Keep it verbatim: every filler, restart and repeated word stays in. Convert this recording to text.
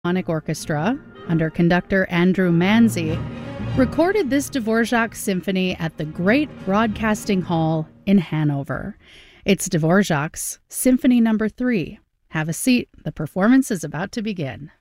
Philharmonic Orchestra, under conductor Andrew Manzi, recorded this Dvorak symphony at the Great Broadcasting Hall in Hanover. It's Dvorak's Symphony Number Three. Have a seat. The performance is about to begin.